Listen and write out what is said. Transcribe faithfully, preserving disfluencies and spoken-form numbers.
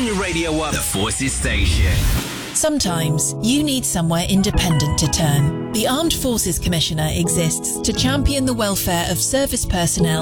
Turn your radio up. The Forces Station. Sometimes you need somewhere independent to turn. The Armed Forces Commissioner exists to champion the welfare of service personnel